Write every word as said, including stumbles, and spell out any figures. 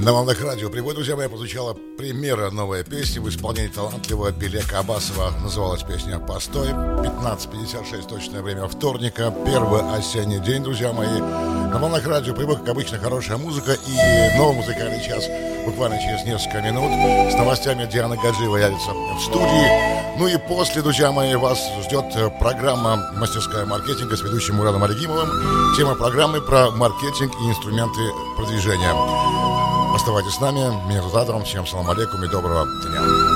На волнах радио «Прибой», друзья мои, прозвучала премьера новой песни в исполнении талантливого Белека Аббасова. Называлась песня «Постой». пятнадцать пятьдесят шесть точное время вторника, первый осенний день, друзья мои. На волнах радио «Прибой», как обычно, хорошая музыка и новый музыкальный час буквально через несколько минут. С новостями Диана Гаджиева явится в студии. Ну и после, друзья мои, вас ждет программа «Мастерская маркетинга» с ведущим Мурадом Алигимовым. Тема программы про маркетинг и инструменты продвижения. Оставайтесь с нами. Меня зовут Адам. Всем салам алейкум и доброго дня.